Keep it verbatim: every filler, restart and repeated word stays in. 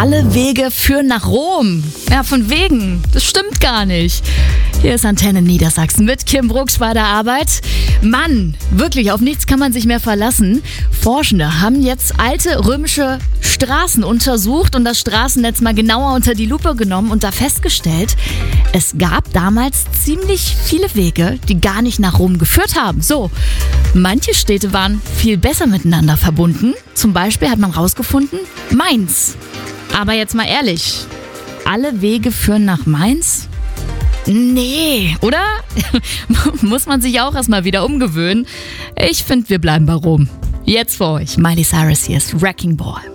Alle Wege führen nach Rom. Ja, von wegen. Das stimmt gar nicht. Hier ist Antenne Niedersachsen mit Kim Brugsch bei der Arbeit. Mann, wirklich, auf nichts kann man sich mehr verlassen. Forschende haben jetzt alte römische Straßen untersucht und das Straßennetz mal genauer unter die Lupe genommen und da festgestellt, es gab damals ziemlich viele Wege, die gar nicht nach Rom geführt haben. So, manche Städte waren viel besser miteinander verbunden. Zum Beispiel hat man rausgefunden, Mainz. Aber jetzt mal ehrlich, alle Wege führen nach Mainz? Nee, oder? Muss man sich auch erstmal wieder umgewöhnen. Ich finde, wir bleiben bei Rom. Jetzt für euch, Miley Cyrus, hier ist Wrecking Ball.